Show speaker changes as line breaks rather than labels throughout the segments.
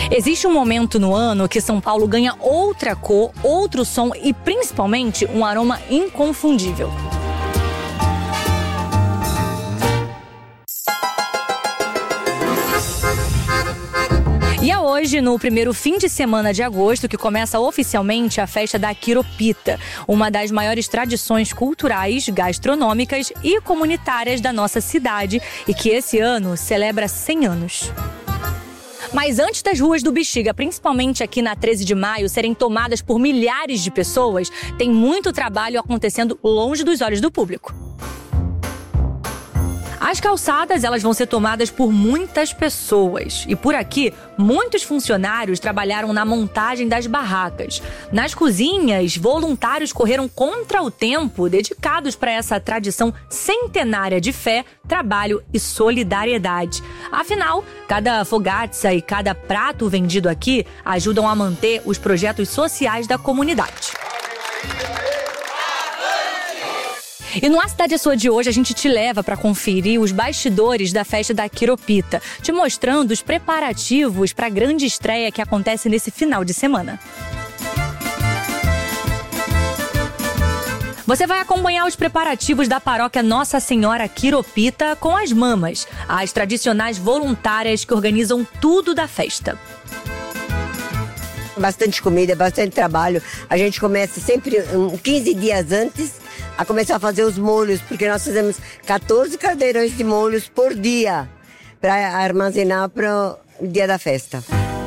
Existe um momento no ano que São Paulo ganha outra cor, outro som e principalmente um aroma inconfundível. E é hoje, no primeiro fim de semana de agosto, que começa oficialmente a festa da Quiropita, uma das maiores tradições culturais, gastronômicas e comunitárias da nossa cidade e que esse ano celebra 100 anos. Mas antes das ruas do Bexiga, principalmente aqui na 13 de maio, serem tomadas por milhares de pessoas, tem muito trabalho acontecendo longe dos olhos do público. As calçadas, elas vão ser tomadas por muitas pessoas. E por aqui, muitos funcionários trabalharam na montagem das barracas. Nas cozinhas, voluntários correram contra o tempo, dedicados para essa tradição centenária de fé, trabalho e solidariedade. Afinal, cada fogatza e cada prato vendido aqui ajudam a manter os projetos sociais da comunidade. E no A Cidade é Sua de hoje, a gente te leva para conferir os bastidores da festa da Quiropita, te mostrando os preparativos para a grande estreia que acontece nesse final de semana. Você vai acompanhar os preparativos da paróquia Nossa Senhora Quiropita com as mamas, as tradicionais voluntárias que organizam tudo da festa.
Bastante comida, bastante trabalho. A gente começa sempre 15 dias antes a começar a fazer os molhos, porque nós fazemos 14 caldeirões de molhos por dia para armazenar para o dia da festa.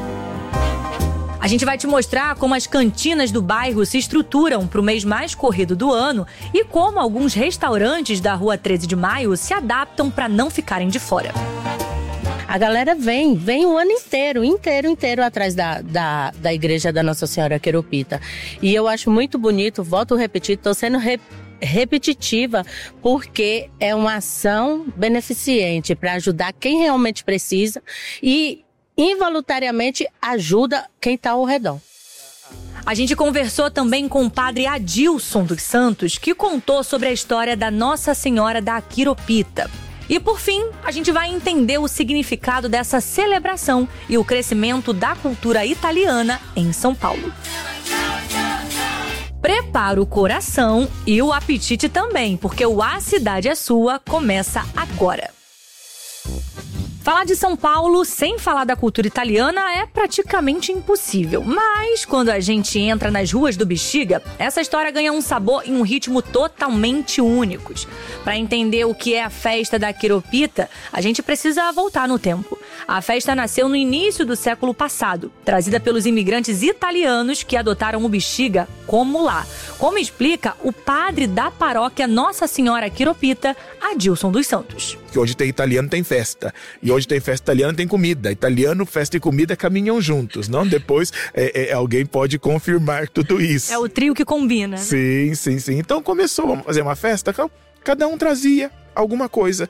A gente vai te mostrar como as cantinas do bairro se estruturam para o mês mais corrido do ano e como alguns restaurantes da Rua 13 de Maio se adaptam para não ficarem de fora.
A galera vem o ano inteiro atrás da igreja da Nossa Senhora Quiropita. E eu acho muito bonito, volto a repetir, estou sendo repetitiva, porque é uma ação beneficente para ajudar quem realmente precisa e involuntariamente ajuda quem está ao redor.
A gente conversou também com o padre Adilson dos Santos, que contou sobre a história da Nossa Senhora da Quiropita. E por fim, a gente vai entender o significado dessa celebração e o crescimento da cultura italiana em São Paulo. Prepara o coração e o apetite também, porque o A Cidade é Sua começa agora. Falar de São Paulo sem falar da cultura italiana é praticamente impossível. Mas quando a gente entra nas ruas do Bexiga, essa história ganha um sabor e um ritmo totalmente únicos. Para entender o que é a festa da Quiropita, a gente precisa voltar no tempo. A festa nasceu no início do século passado, trazida pelos imigrantes italianos que adotaram o Bexiga como lar. Como explica o padre da paróquia Nossa Senhora Quiropita, Adilson dos Santos.
Que hoje tem italiano, tem festa. E hoje tem festa italiana, tem comida. Italiano, festa e comida caminham juntos, não? Depois alguém pode confirmar tudo isso.
É o trio que combina, né?
Sim. Então começou, vamos fazer uma festa, cada um trazia alguma coisa.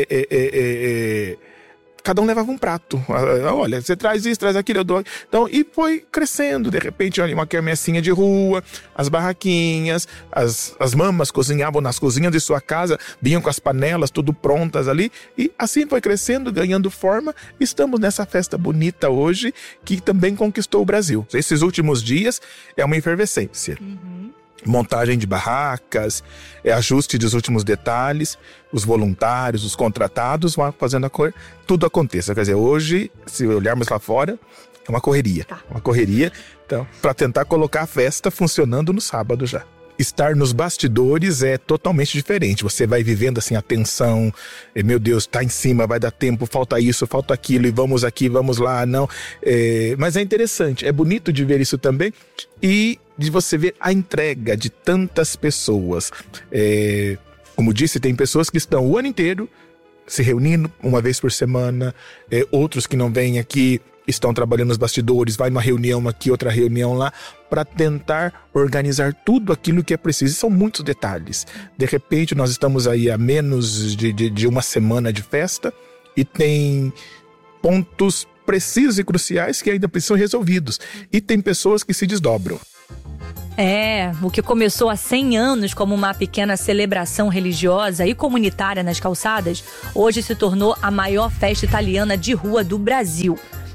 Cada um levava um prato. Olha, você traz isso, traz aquilo, eu dou. Então, e foi crescendo. De repente, olha, uma quermessinha de rua, as barraquinhas, as mamas cozinhavam nas cozinhas de sua casa, vinham com as panelas tudo prontas ali. E assim foi crescendo, ganhando forma. Estamos nessa festa bonita hoje, que também conquistou o Brasil. Esses últimos dias é uma efervescência. Montagem de barracas, ajuste dos últimos detalhes, os voluntários, os contratados vão fazendo tudo aconteça. Quer dizer, hoje, se olharmos lá fora, é uma correria. Uma correria, então, para tentar colocar a festa funcionando no sábado já. Estar nos bastidores é totalmente diferente. Você vai vivendo assim a tensão, meu Deus, tá em cima, vai dar tempo, falta isso, falta aquilo, e vamos aqui, vamos lá, não. Mas é interessante, é bonito de ver isso também e de você ver a entrega de tantas pessoas. Como disse, tem pessoas que estão o ano inteiro se reunindo uma vez por semana, outros que não vêm aqui estão trabalhando nos bastidores, vai uma reunião aqui, outra reunião lá, para tentar organizar tudo aquilo que é preciso. E são muitos detalhes. De repente, nós estamos aí a menos de uma semana de festa e tem pontos precisos e cruciais que ainda precisam ser resolvidos. E tem pessoas que se desdobram.
O que começou há 100 anos como uma pequena celebração religiosa e comunitária nas calçadas, hoje se tornou a maior festa italiana de rua do Brasil.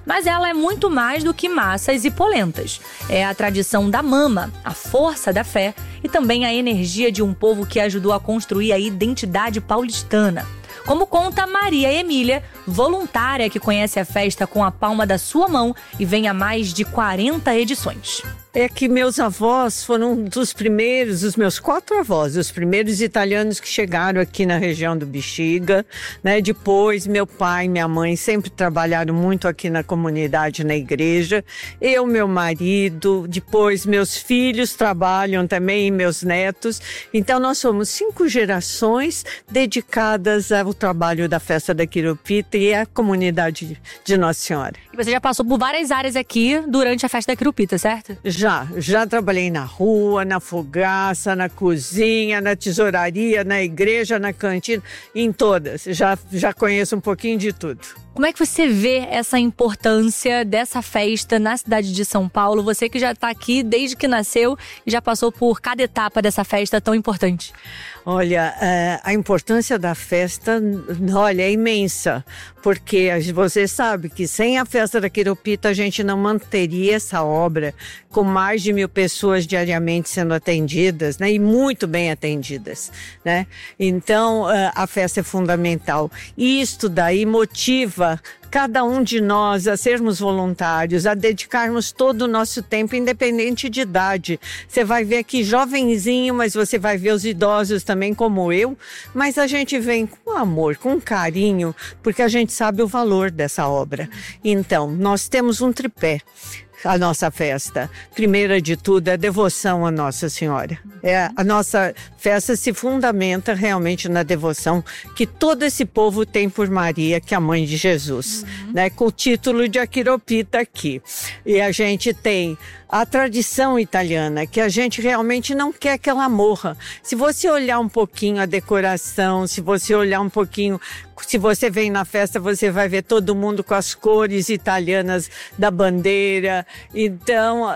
Mas ela é muito mais do que massas e polentas. É a tradição da mama, a força da fé e também a energia de um povo que ajudou a construir a identidade paulistana. Como conta Maria Emília, voluntária que conhece a festa com a palma da sua mão e vem há mais de 40 edições.
É que meus avós foram dos primeiros, os meus 4 avós, os primeiros italianos que chegaram aqui na região do Bexiga, né? Depois, meu pai e minha mãe sempre trabalharam muito aqui na comunidade, na igreja. Eu, meu marido, depois meus filhos trabalham também, e meus netos. Então, nós somos 5 gerações dedicadas ao trabalho da festa da Quirupita e à comunidade de Nossa Senhora.
E você já passou por várias áreas aqui durante a festa da Quirupita, certo?
Já trabalhei na rua, na fogaça, na cozinha, na tesouraria, na igreja, na cantina, em todas. Já conheço um pouquinho de tudo.
Como é que você vê essa importância dessa festa na cidade de São Paulo? Você que já está aqui desde que nasceu e já passou por cada etapa dessa festa tão importante.
Olha, a importância da festa, olha, é imensa, porque você sabe que sem a festa da Quirupita a gente não manteria essa obra com mais de 1.000 pessoas diariamente sendo atendidas, né, e muito bem atendidas, né? Então, a festa é fundamental. E isto daí motiva cada um de nós a sermos voluntários, a dedicarmos todo o nosso tempo, independente de idade. Você vai ver aqui jovenzinho, mas você vai ver os idosos também, como eu. Mas a gente vem com amor, com carinho, porque a gente sabe o valor dessa obra. Então, nós temos um tripé. A nossa festa, primeira de tudo, é devoção à Nossa Senhora. A nossa festa se fundamenta realmente na devoção que todo esse povo tem por Maria, que é a mãe de Jesus, né? Com o título de Quirupita aqui. E a gente tem a tradição italiana, que a gente realmente não quer que ela morra. Se você olhar um pouquinho a decoração, se você olhar um pouquinho, se você vem na festa, você vai ver todo mundo com as cores italianas da bandeira. Então,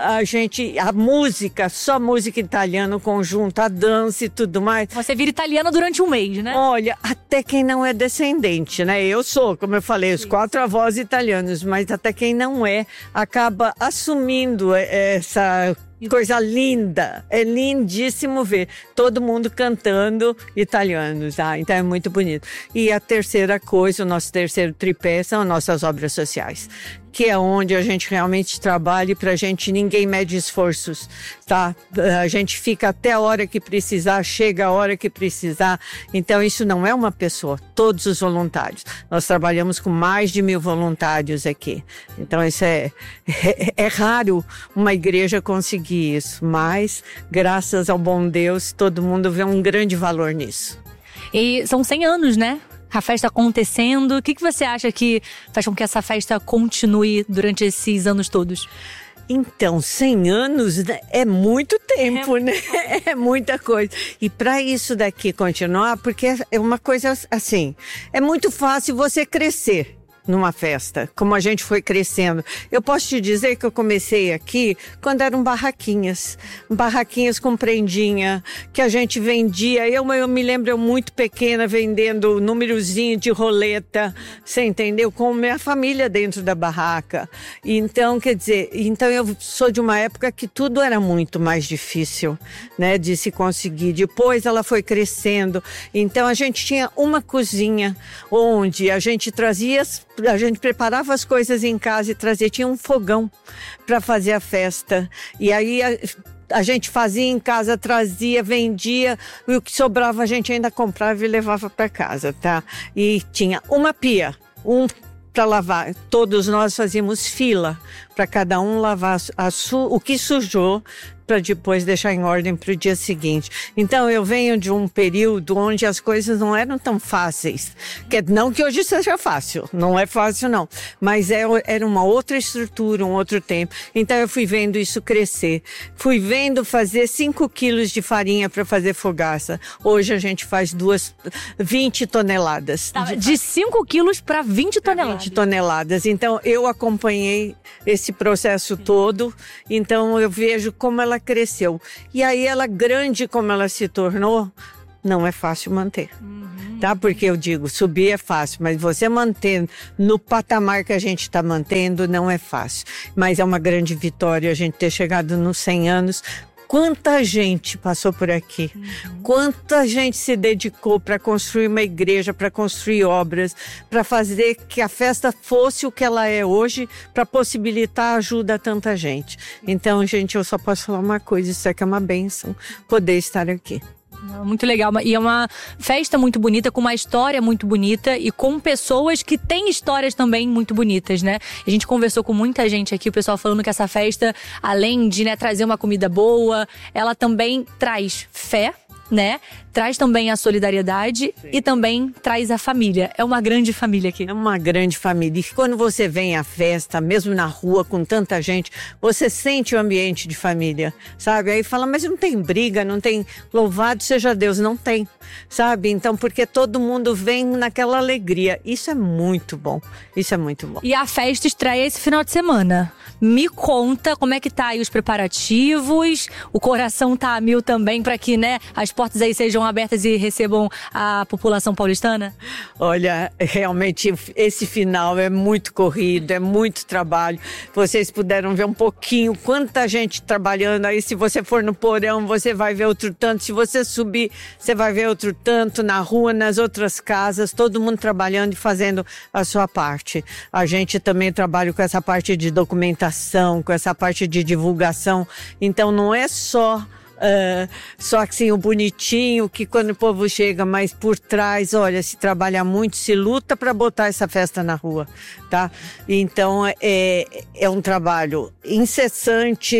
a música, só música italiana, o conjunto, a dança e tudo mais.
Você vira italiana durante um mês, né?
Olha, até quem não é descendente, né? Eu sou, como eu falei, os 4 avós italianos, mas até quem não é, acaba assumindo essa coisa linda. É lindíssimo ver todo mundo cantando italiano, tá? Então é muito bonito. E a terceira coisa, o nosso terceiro tripé, são as nossas obras sociais, que é onde a gente realmente trabalha e pra gente ninguém mede esforços, tá? A gente fica até a hora que precisar, chega a hora que precisar. Então isso não é uma pessoa, todos os voluntários. Nós trabalhamos com mais de 1.000 voluntários aqui. Então isso é raro uma igreja conseguir isso, mas graças ao bom Deus, todo mundo vê um grande valor nisso.
E são 100 anos, né? A festa acontecendo. O que você acha que faz com que essa festa continue durante esses anos todos?
Então, 100 anos é muito tempo, né? É muita coisa. E para isso daqui continuar, porque é uma coisa assim, é muito fácil você crescer numa festa, como a gente foi crescendo. Eu posso te dizer que eu comecei aqui quando eram barraquinhas com prendinha, que a gente vendia. Eu me lembro, eu muito pequena, vendendo númerozinho de roleta, você entendeu? Com minha família dentro da barraca. Então, quer dizer, eu sou de uma época que tudo era muito mais difícil, né, de se conseguir. Depois ela foi crescendo. Então, a gente tinha uma cozinha onde a gente preparava as coisas em casa e trazia, tinha um fogão para fazer a festa. E aí a gente fazia em casa, trazia, vendia, e o que sobrava a gente ainda comprava e levava para casa, tá? E tinha uma pia, para lavar. Todos nós fazíamos fila para cada um lavar o que sujou, para depois deixar em ordem para o dia seguinte. Então eu venho de um período onde as coisas não eram tão fáceis. Não que hoje seja fácil, não é fácil não, mas era uma outra estrutura, um outro tempo. Então eu fui vendo isso crescer, fui vendo fazer 5 quilos de farinha para fazer fogaça. Hoje a gente faz 20 toneladas.
De 5 quilos para 20 toneladas.
20 toneladas. Então eu acompanhei esse processo todo, então eu vejo como ela cresceu. E aí ela, grande como ela se tornou, não é fácil manter. tá? Porque eu digo, subir é fácil, mas você manter no patamar que a gente está mantendo não é fácil. Mas é uma grande vitória a gente ter chegado nos 100 anos. Quanta gente passou por aqui, quanta gente se dedicou para construir uma igreja, para construir obras, para fazer que a festa fosse o que ela é hoje, para possibilitar ajuda a tanta gente. Então, gente, eu só posso falar uma coisa, isso aqui é uma bênção, poder estar aqui.
Muito legal, e é uma festa muito bonita, com uma história muito bonita e com pessoas que têm histórias também muito bonitas, né? A gente conversou com muita gente aqui, o pessoal falando que essa festa, além de, né, trazer uma comida boa, ela também traz fé, né? Traz também a solidariedade. Sim. E também traz a família. É uma grande família aqui.
É uma grande família. E quando você vem à festa, mesmo na rua, com tanta gente, você sente o ambiente de família, sabe? Aí fala, mas não tem briga, não tem louvado seja Deus. Não tem, sabe? Então, porque todo mundo vem naquela alegria. Isso é muito bom. Isso é muito bom.
E a festa estreia esse final de semana. Me conta como é que tá aí os preparativos. O coração tá a mil também para que, né, as portas aí sejam abertas e recebam a população paulistana?
Olha, realmente esse final é muito corrido, é muito trabalho. Vocês puderam ver um pouquinho quanta gente trabalhando aí. Se você for no porão, você vai ver outro tanto. Se você subir, você vai ver outro tanto na rua, nas outras casas. Todo mundo trabalhando e fazendo a sua parte. A gente também trabalha com essa parte de documentação, com essa parte de divulgação. Então não é só assim o bonitinho que quando o povo chega, mas por trás, olha, se trabalha muito, se luta para botar essa festa na rua, tá? Então é um trabalho incessante,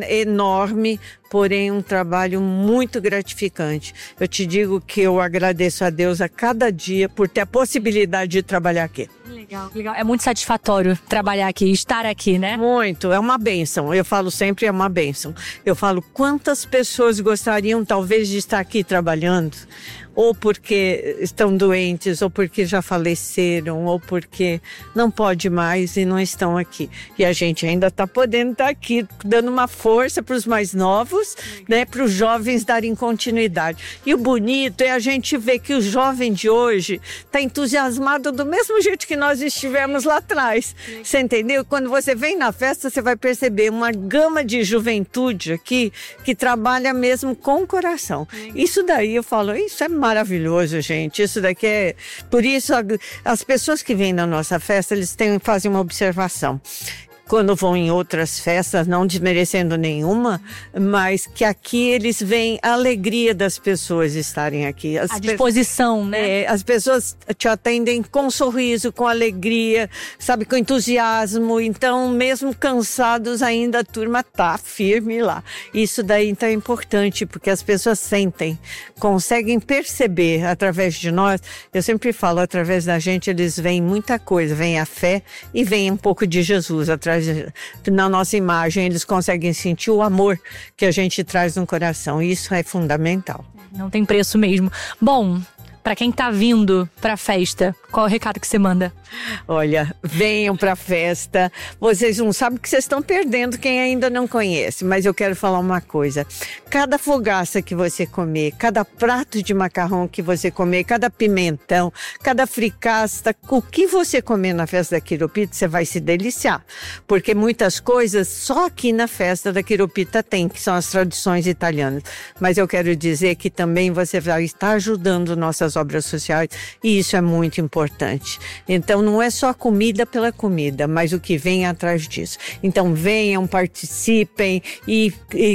enorme, porém um trabalho muito gratificante. Eu te digo que eu agradeço a Deus a cada dia por ter a possibilidade de trabalhar aqui.
Legal, legal. É muito satisfatório trabalhar aqui, estar aqui, né?
Muito, é uma bênção. Eu falo sempre, é uma bênção. Eu falo, quantas pessoas gostariam talvez de estar aqui trabalhando? Ou porque estão doentes, ou porque já faleceram, ou porque não pode mais e não estão aqui. E a gente ainda está podendo estar aqui, dando uma força para os mais novos, né, para os jovens darem continuidade. E o bonito é a gente ver que o jovem de hoje está entusiasmado do mesmo jeito que nós estivemos lá atrás. Você entendeu? Quando você vem na festa, você vai perceber uma gama de juventude aqui que trabalha mesmo com o coração. Isso daí eu falo, isso é maravilhoso, gente. Isso daqui é... Por isso, as pessoas que vêm na nossa festa, eles fazem uma observação. Quando vão em outras festas, não desmerecendo nenhuma, mas que aqui eles veem a alegria das pessoas estarem aqui.
A disposição, né?
As pessoas te atendem com sorriso, com alegria, sabe, com entusiasmo. Então, mesmo cansados, ainda a turma tá firme lá. Isso daí então é importante, porque as pessoas sentem, conseguem perceber através de nós. Eu sempre falo, através da gente, eles veem muita coisa. Vem a fé e vem um pouco de Jesus atrás. Na nossa imagem, eles conseguem sentir o amor que a gente traz no coração. Isso é fundamental.
Não tem preço mesmo. Bom, para quem tá vindo pra festa, qual é o recado que você manda?
Olha, venham pra festa. Vocês não sabem que vocês estão perdendo quem ainda não conhece, mas eu quero falar uma coisa. Cada fogaça que você comer, cada prato de macarrão que você comer, cada pimentão, cada fricasta, o que você comer na festa da Quiropita, você vai se deliciar. Porque muitas coisas só aqui na festa da Quiropita tem, que são as tradições italianas. Mas eu quero dizer que também você vai estar ajudando nossas obras sociais e isso é muito importante. Então não é só comida pela comida, mas o que vem atrás disso. Então venham, participem e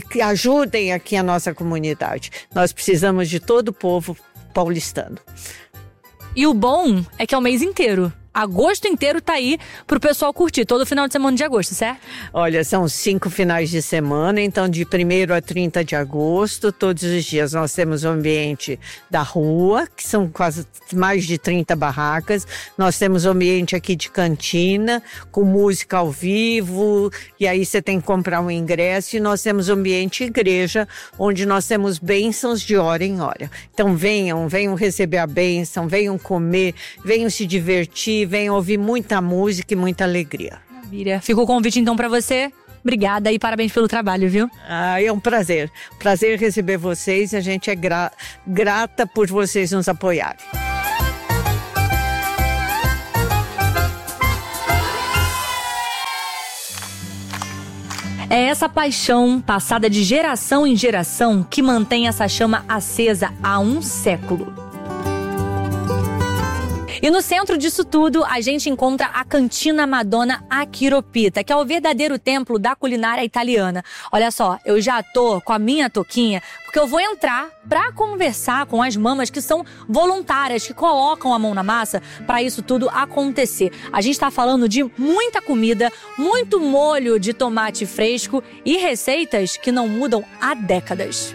ajudem aqui a nossa comunidade. Nós precisamos de todo o povo paulistano.
E o bom é que é o mês inteiro. Agosto inteiro tá aí pro pessoal curtir, todo final de semana de agosto, certo?
Olha, são 5 finais de semana, então de 1º a 30 de agosto, todos os dias nós temos o ambiente da rua, que são quase mais de 30 barracas, nós temos o ambiente aqui de cantina, com música ao vivo, e aí você tem que comprar um ingresso, e nós temos o ambiente igreja, onde nós temos bênçãos de hora em hora. Então venham receber a bênção, venham comer, venham se divertir, venham ouvir muita música e muita alegria.
Maravilha. Fica o convite então para você. Obrigada e parabéns pelo trabalho, viu?
É um prazer. Prazer receber vocês. A gente é grata por vocês nos apoiarem.
É essa paixão passada de geração em geração que mantém essa chama acesa há um século. E no centro disso tudo, a gente encontra a Cantina Madonna Achiropita, que é o verdadeiro templo da culinária italiana. Olha só, eu já tô com a minha touquinha, porque eu vou entrar para conversar com as mamas que são voluntárias, que colocam a mão na massa para isso tudo acontecer. A gente está falando de muita comida, muito molho de tomate fresco e receitas que não mudam há décadas.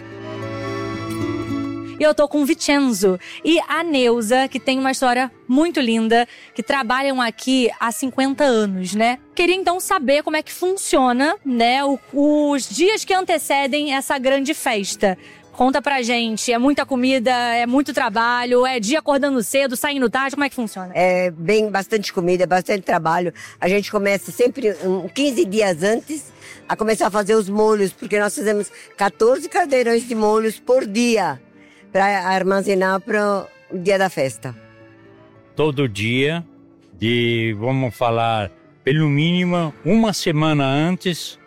E eu tô com o Vincenzo e a Neuza, que tem uma história muito linda, que trabalham aqui há 50 anos, né? Queria então saber como é que funciona, né, os dias que antecedem essa grande festa. Conta pra gente, é muita comida, é muito trabalho, é dia acordando cedo, saindo tarde, como é que funciona?
É bastante comida, bastante trabalho. A gente começa sempre 15 dias antes a começar a fazer os molhos, porque nós fazemos 14 caldeirões de molhos por dia, para armazenar para o dia da festa.
Todo dia, vamos falar, pelo mínimo, uma semana antes,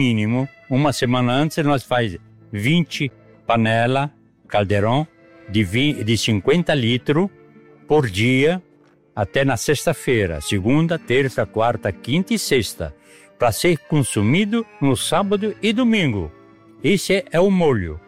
nós faz 20 panelas, caldeirão, de 50 litros por dia, até na sexta-feira, segunda, terça, quarta, quinta e sexta, para ser consumido no sábado e domingo. Esse é o molho.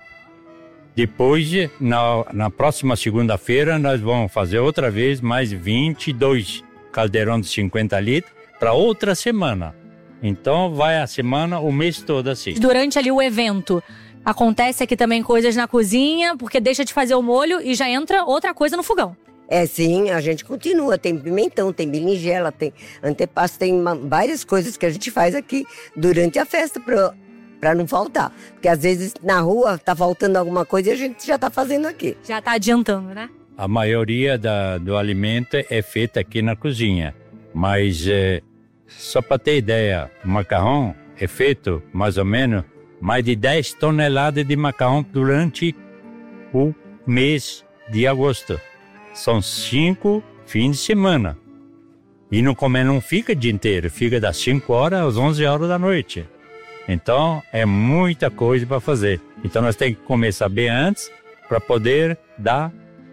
Depois, na próxima segunda-feira, nós vamos fazer outra vez mais 22 caldeirões de 50 litros para outra semana. Então, vai a semana, o mês todo assim.
Durante ali o evento, acontece aqui também coisas na cozinha, porque deixa de fazer o molho e já entra outra coisa no fogão.
É, sim, a gente continua. Tem pimentão, tem berinjela, tem antepasto, tem várias coisas que a gente faz aqui durante a festa para não faltar. Porque às vezes na rua tá faltando alguma coisa e a gente já tá fazendo aqui.
Já tá adiantando, né?
A maioria do alimento é feita aqui na cozinha. Mas, só para ter ideia, o macarrão é feito mais ou menos mais de 10 toneladas de macarrão durante o mês de agosto. São 5 fins de semana. E não fica o dia inteiro, fica das 5 horas às 11 horas da noite. Então, é muita coisa para fazer. Então, nós temos que começar bem antes para poder dar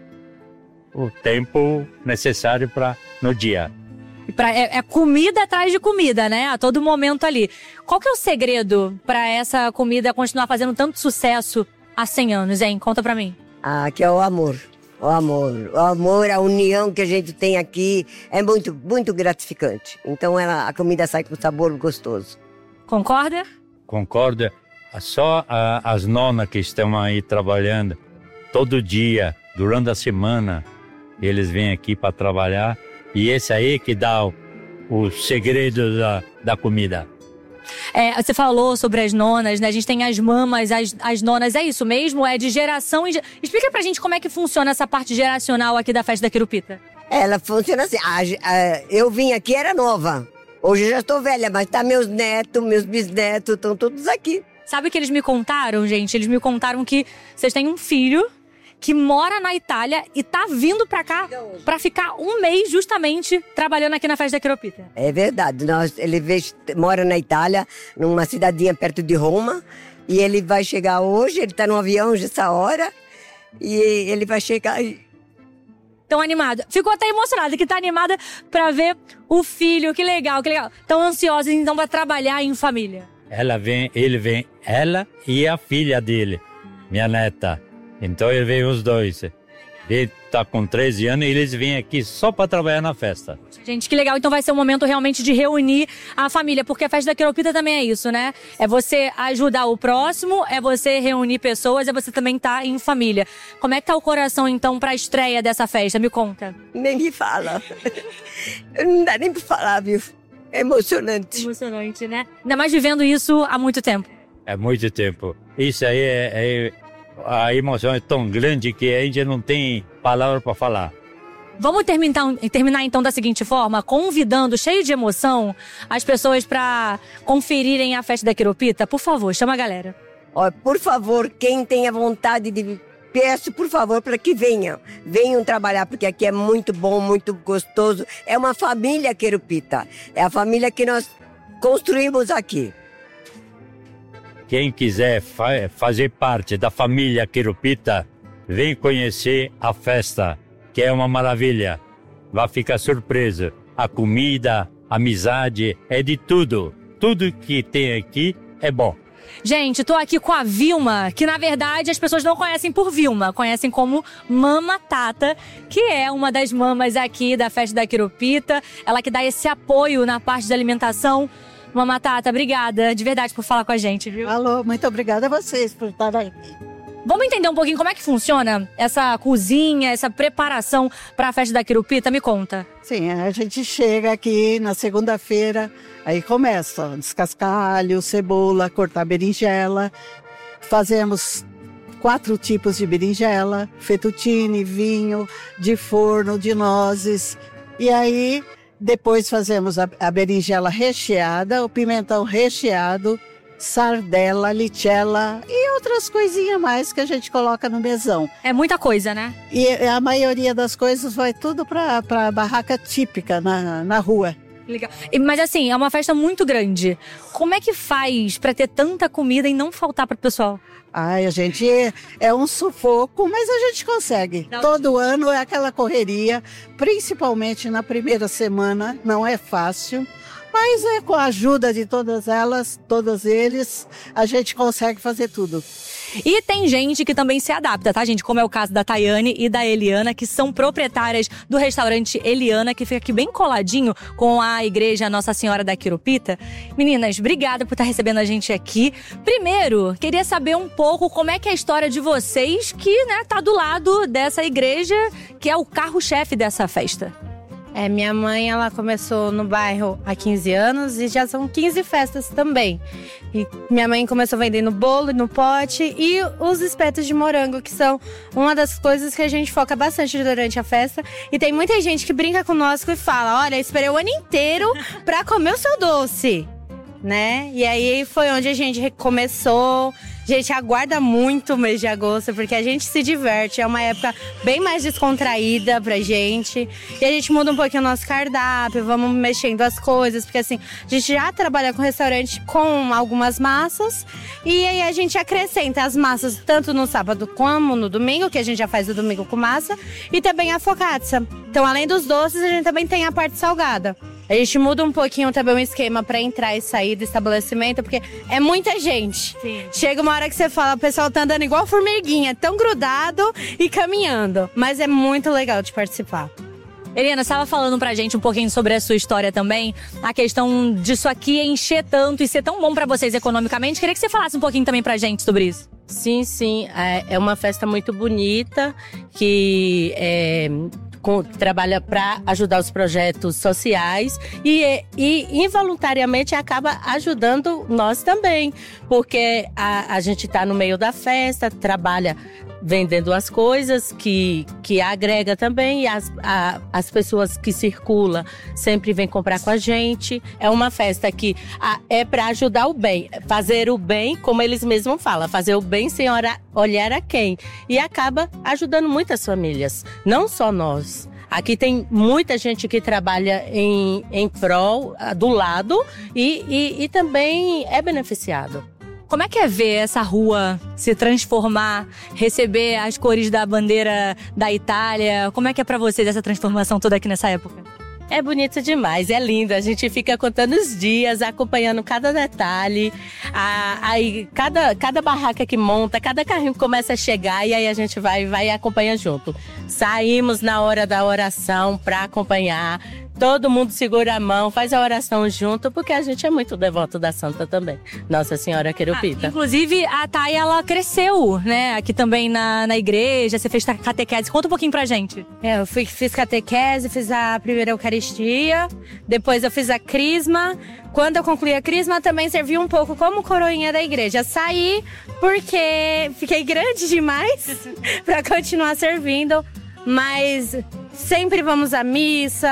o tempo necessário no dia.
É comida atrás de comida, né? A todo momento ali. Qual que é o segredo para essa comida continuar fazendo tanto sucesso há 100 anos, hein? Conta para mim.
Que é o amor. O amor, a união que a gente tem aqui é muito, muito gratificante. Então, a comida sai com sabor gostoso.
Concorda?
Concorda? Só as nonas que estão aí trabalhando todo dia, durante a semana, eles vêm aqui para trabalhar e esse aí que dá o segredo da comida.
Você falou sobre as nonas, né? A gente tem as mamas, as nonas, é isso mesmo? É de geração em geração. Explica pra gente como é que funciona essa parte geracional aqui da festa da Achiropita.
Ela funciona assim, eu vim aqui, era nova. Hoje eu já estou velha, mas tá meus netos, meus bisnetos, estão todos aqui.
Sabe o que eles me contaram, gente? Eles me contaram que vocês têm um filho que mora na Itália e tá vindo pra cá pra ficar um mês justamente trabalhando aqui na festa da Achiropita.
É verdade. Ele mora na Itália, numa cidadinha perto de Roma, e ele vai chegar hoje, ele tá no avião essa hora, e ele vai chegar...
Tão animada. Ficou até emocionada, que tá animada pra ver o filho. Que legal, que legal. Tão ansiosa, então, pra trabalhar em família.
Ele vem, ela e a filha dele, minha neta. Então, ele vem os dois. Ele tá com 13 anos e eles vêm aqui só para trabalhar na festa.
Gente, que legal. Então vai ser um momento realmente de reunir a família, porque a festa da Achiropita também é isso, né? É você ajudar o próximo, é você reunir pessoas, é você também estar em família. Como é que tá o coração, então, para a estreia dessa festa? Me conta.
Nem me fala. Não dá nem para falar, viu? É emocionante.
Emocionante, né? Ainda mais vivendo isso há muito tempo.
É muito tempo. Isso aí a emoção é tão grande que a gente não tem palavra para falar.
Vamos terminar então da seguinte forma, convidando, cheio de emoção, as pessoas para conferirem a festa da Achiropita. Por favor, chama a galera.
Por favor, quem tenha vontade de... Peço, por favor, para que venham trabalhar, porque aqui é muito bom, muito gostoso. É uma família Achiropita. É a família que nós construímos aqui.
quem quiser fazer parte da família Querupita, vem conhecer a festa, que é uma maravilha. Vai ficar surpreso. A comida, a amizade, é de tudo. Tudo que tem aqui é bom.
Gente, tô aqui com a Vilma, que na verdade as pessoas não conhecem por Vilma, conhecem como Mama Tata, que é uma das mamas aqui da festa da Querupita. Ela que dá esse apoio na parte de alimentação. Mama Tata, obrigada de verdade por falar com a gente, viu?
Alô, muito obrigada a vocês por estar aqui.
Vamos entender um pouquinho como é que funciona essa cozinha, essa preparação para a festa da Querupita? Me conta.
Sim, a gente chega aqui na segunda-feira, aí começa a descascar alho, cebola, cortar berinjela. Fazemos 4 tipos de berinjela, fettuccine, vinho, de forno, de nozes. E aí, depois fazemos a berinjela recheada, o pimentão recheado, sardela, lichella e outras coisinhas mais que a gente coloca no mesão.
É muita coisa, né?
E a maioria das coisas vai tudo para barraca típica na rua.
Legal. Mas assim, é uma festa muito grande. Como é que faz para ter tanta comida e não faltar para o pessoal?
Ai, a gente é um sufoco, mas a gente consegue. Todo ano é aquela correria, principalmente na primeira semana, não é fácil. Mas com a ajuda de todas elas, todos eles, a gente consegue fazer tudo.
E tem gente que também se adapta, tá, gente? Como é o caso da Tayane e da Eliana, que são proprietárias do restaurante Eliana, que fica aqui bem coladinho com a igreja Nossa Senhora da Querupita. Meninas, obrigada por estar recebendo a gente aqui. Primeiro, queria saber um pouco como é que é a história de vocês, que, né, tá do lado dessa igreja, que é o carro-chefe dessa festa.
Minha mãe, ela começou no bairro há 15 anos e já são 15 festas também. E minha mãe começou vendendo bolo no pote e os espetos de morango, que são uma das coisas que a gente foca bastante durante a festa. E tem muita gente que brinca conosco e fala, olha, eu esperei o ano inteiro pra comer o seu doce, né? E aí foi onde a gente começou. A gente aguarda muito o mês de agosto, porque a gente se diverte. É uma época bem mais descontraída pra gente. E a gente muda um pouquinho o nosso cardápio, vamos mexendo as coisas. Porque assim, a gente já trabalha com restaurante com algumas massas. E aí a gente acrescenta as massas tanto no sábado como no domingo, que a gente já faz o domingo com massa. E também a focaccia. Então, além dos doces, a gente também tem a parte salgada. A gente muda um pouquinho também o esquema para entrar e sair do estabelecimento, porque é muita gente. Sim. Chega uma hora que você fala, o pessoal tá andando igual formiguinha, tão grudado e caminhando. Mas é muito legal de participar.
Eliana, você estava falando pra gente um pouquinho sobre a sua história também, a questão disso aqui encher tanto e ser tão bom pra vocês economicamente. Queria que você falasse um pouquinho também pra gente sobre isso.
Sim. É uma festa muito bonita, que trabalha para ajudar os projetos sociais e involuntariamente acaba ajudando nós também, porque a gente está no meio da festa, trabalha vendendo as coisas que agrega também, e as pessoas que circulam sempre vêm comprar com a gente. É uma festa que é para ajudar o bem, fazer o bem, como eles mesmos falam, fazer o bem sem olhar a quem, e acaba ajudando muitas famílias, não só nós. Aqui tem muita gente que trabalha em prol, do lado, e também é beneficiado.
Como é que é ver essa rua se transformar, receber as cores da bandeira da Itália? Como é que é pra vocês essa transformação toda aqui nessa época?
É bonito demais, é lindo. A gente fica contando os dias, acompanhando cada detalhe. Aí cada barraca que monta, cada carrinho começa a chegar e aí a gente vai acompanhar junto. Saímos na hora da oração para acompanhar. Todo mundo segura a mão, faz a oração junto, porque a gente é muito devoto da Santa também, Nossa Senhora Querupita.
Inclusive, a Thay, ela cresceu, né, aqui também na igreja, você fez catequese. Conta um pouquinho pra gente.
Eu fiz catequese, fiz a primeira Eucaristia, depois eu fiz a Crisma. Quando eu concluí a Crisma, também servi um pouco como coroinha da igreja. Saí porque fiquei grande demais para continuar servindo, mas sempre vamos à missa,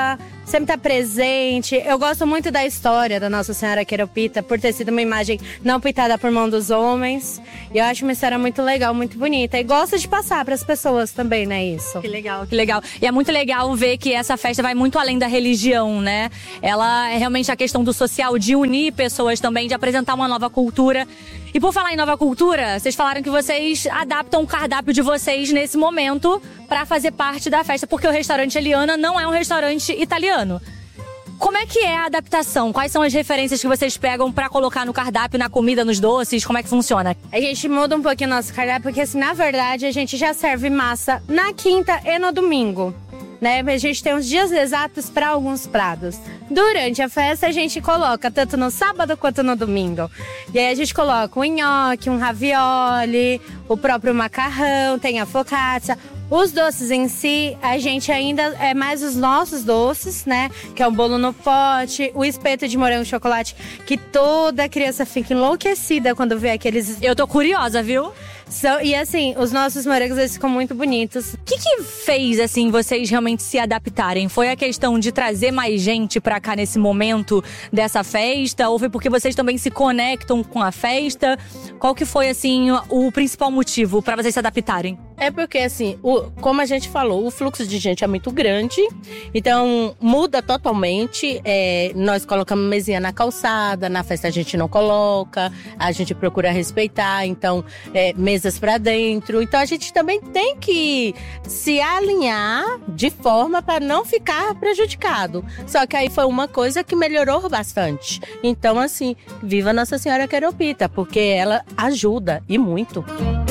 sempre tá presente. Eu gosto muito da história da Nossa Senhora Queiropita, por ter sido uma imagem não pintada por mão dos homens. E eu acho uma história muito legal, muito bonita. E gosto de passar para as pessoas também, né, isso.
Que legal, que legal. E é muito legal ver que essa festa vai muito além da religião, né? Ela é realmente a questão do social, de unir pessoas também, de apresentar uma nova cultura. E por falar em nova cultura, vocês falaram que vocês adaptam o cardápio de vocês nesse momento para fazer parte da festa, porque o restaurante Eliana não é um restaurante italiano. Como é que é a adaptação? Quais são as referências que vocês pegam para colocar no cardápio, na comida, nos doces? Como é que funciona?
A gente muda um pouquinho o nosso cardápio, porque assim, na verdade, a gente já serve massa na quinta e no domingo. Né? A gente tem uns dias exatos para alguns pratos. Durante a festa, a gente coloca tanto no sábado quanto no domingo. E aí a gente coloca um nhoque, um ravioli, o próprio macarrão, tem a focaccia. Os doces em si, a gente ainda é mais os nossos doces, né? Que é o bolo no pote, o espeto de morango e chocolate, que toda criança fica enlouquecida quando vê aqueles...
Eu tô curiosa, viu?
E assim, os nossos morangos, eles ficam muito bonitos.
O que fez, assim, vocês realmente se adaptarem? Foi a questão de trazer mais gente pra cá nesse momento dessa festa? Ou foi porque vocês também se conectam com a festa? Qual que foi, assim, o principal motivo pra vocês se adaptarem?
É porque, assim, como a gente falou, o fluxo de gente é muito grande. Então, muda totalmente. Nós colocamos mesinha na calçada, na festa a gente não coloca. A gente procura respeitar, então, mesas pra dentro. Então, a gente também tem que se alinhar de forma para não ficar prejudicado. Só que aí foi uma coisa que melhorou bastante. Então, assim, viva Nossa Senhora Queiropita, porque ela ajuda e muito.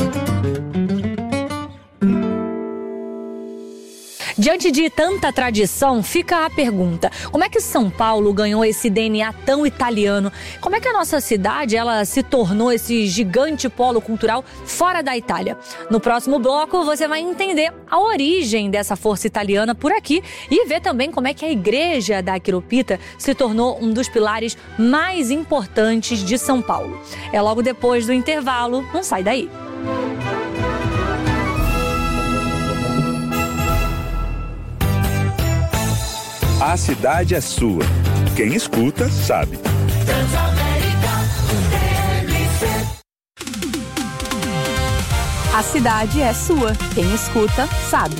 Diante de tanta tradição, fica a pergunta: como é que São Paulo ganhou esse DNA tão italiano? Como é que a nossa cidade ela se tornou esse gigante polo cultural fora da Itália? No próximo bloco, você vai entender a origem dessa força italiana por aqui e ver também como é que a igreja da Queiropita se tornou um dos pilares mais importantes de São Paulo. É logo depois do intervalo, não sai daí.
A cidade é sua. Quem escuta, sabe.
A cidade é sua. Quem escuta, sabe.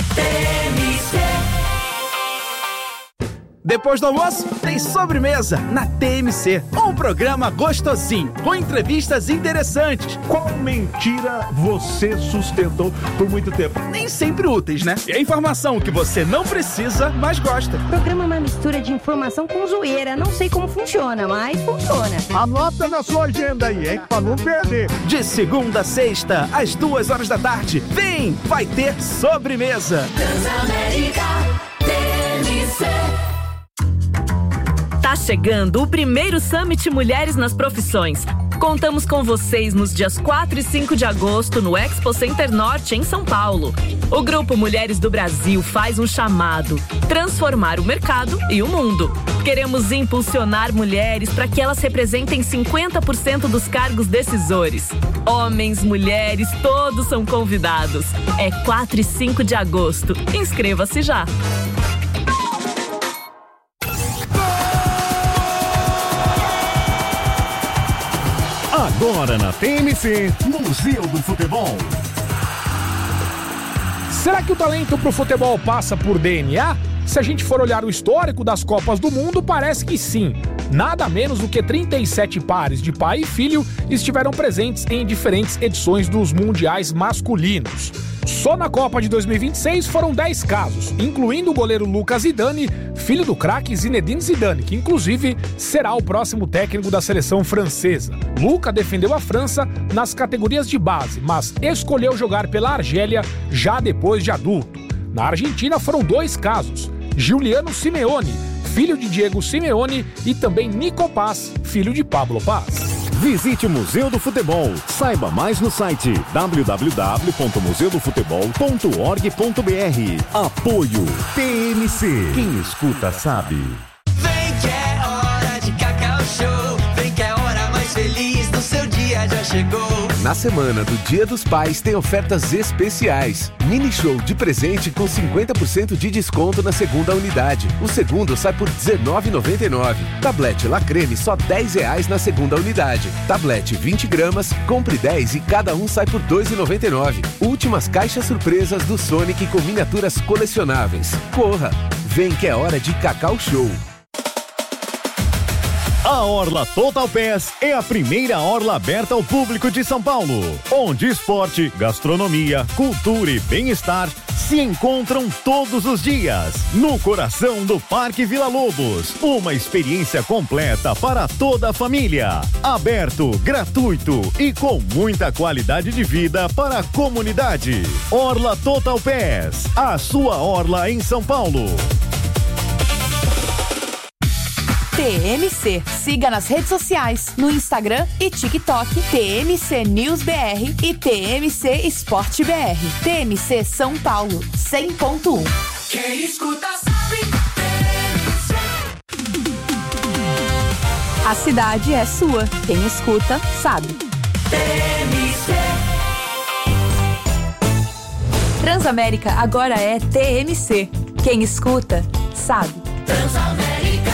Depois do almoço, tem sobremesa na TMC. Um programa gostosinho, com entrevistas interessantes.
Qual mentira você sustentou por muito tempo?
Nem sempre úteis, né? E a informação que você não precisa, mas gosta.
O programa é uma mistura de informação com zoeira. Não sei como funciona, mas funciona.
Anota na sua agenda aí, hein? Pra não perder.
De segunda a sexta, às 2h da tarde. Vem, vai ter sobremesa.
Transamérica TMC.
Tá chegando o primeiro Summit Mulheres nas Profissões. Contamos com vocês nos dias 4 e 5 de agosto no Expo Center Norte, em São Paulo. O Grupo Mulheres do Brasil faz um chamado: transformar o mercado e o mundo. Queremos impulsionar mulheres para que elas representem 50% dos cargos decisores. Homens, mulheres, todos são convidados. É 4 e 5 de agosto. Inscreva-se já.
Agora na TMC, Museu do Futebol.
Será que o talento pro futebol passa por DNA? Se a gente for olhar o histórico das Copas do Mundo, parece que sim. Nada menos do que 37 pares de pai e filho estiveram presentes em diferentes edições dos mundiais masculinos. Só na Copa de 2026 foram 10 casos, incluindo o goleiro Lucas Zidane, filho do craque Zinedine Zidane, que inclusive será o próximo técnico da seleção francesa. Luca defendeu a França nas categorias de base, mas escolheu jogar pela Argélia já depois de adulto. Na Argentina foram 2 casos: Giuliano Simeone, filho de Diego Simeone, e também Nico Paz, filho de Pablo Paz.
Visite o Museu do Futebol. Saiba mais no site www.museudofutebol.org.br. Apoio TMC. Quem escuta sabe.
Vem que é hora de Cacau Show. Vem que é a hora mais feliz do seu dia já chegou.
na semana do Dia dos Pais tem ofertas especiais. Mini show de presente com 50% de desconto na segunda unidade. O segundo sai por R$19,99. Tablete La Creme só R$10 na segunda unidade. Tablete 20 gramas, compre 10 e cada um sai por R$2,99. Últimas caixas surpresas do Sonic com miniaturas colecionáveis. Corra! Vem que é hora de Cacau Show.
A Orla Total Pass é a primeira orla aberta ao público de São Paulo, onde esporte, gastronomia, cultura e bem-estar se encontram todos os dias, no coração do Parque Vila Lobos. Uma experiência completa para toda a família. Aberto, gratuito e com muita qualidade de vida para a comunidade. Orla Total Pass, a sua orla em São Paulo.
TMC. Siga nas redes sociais, no Instagram e TikTok, TMC News BR e TMC Esporte BR. TMC São Paulo, 100.1.
Quem escuta sabe.
A cidade é sua. Quem escuta sabe.
TMC.
Transamérica agora é TMC. Quem escuta sabe.
Transamérica.